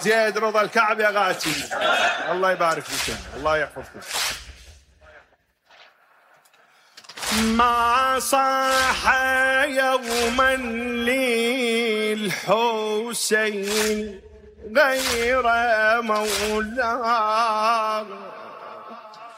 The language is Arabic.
زيد رضا الكعب يا غاتي. الله يبارك فيك، الله يحفظكم. ما صاح يوما للحسين غير مولاه